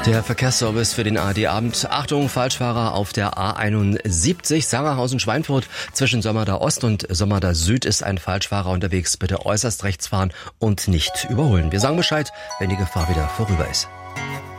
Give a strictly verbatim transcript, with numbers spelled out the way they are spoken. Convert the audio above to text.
Der Verkehrsservice für den A R D-Abend. Achtung, Falschfahrer auf der A einundsiebzig, Sangerhausen-Schweinfurt. Zwischen Sömmerda Ost und Sömmerda Süd ist ein Falschfahrer unterwegs. Bitte äußerst rechts fahren und nicht überholen. Wir sagen Bescheid, wenn die Gefahr wieder vorüber ist.